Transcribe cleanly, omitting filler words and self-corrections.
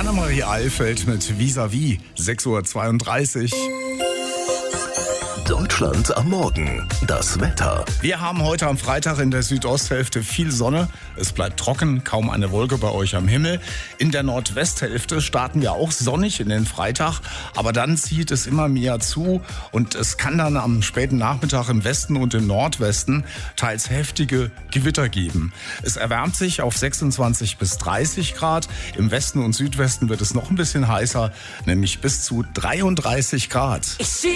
Annemarie Eilfeld mit Vis-à-vis, 6:32 Uhr. Deutschland am Morgen. Das Wetter. Wir haben heute am Freitag in der Südosthälfte viel Sonne. Es bleibt trocken, kaum eine Wolke bei euch am Himmel. In der Nordwesthälfte starten wir auch sonnig in den Freitag, aber dann zieht es immer mehr zu und es kann dann am späten Nachmittag im Westen und im Nordwesten teils heftige Gewitter geben. Es erwärmt sich auf 26 bis 30 Grad. Im Westen und Südwesten wird es noch ein bisschen heißer, nämlich bis zu 33 Grad.